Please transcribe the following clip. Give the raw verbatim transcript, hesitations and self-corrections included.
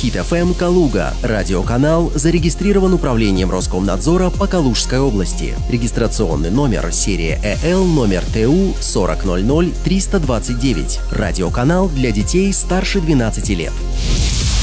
Хит эф эм Калуга. Радиоканал зарегистрирован управлением Роскомнадзора по Калужской области. Регистрационный номер серия ЭЛ номер ТУ сорок ноль ноль триста двадцать девять. Радиоканал для детей старше двенадцати лет.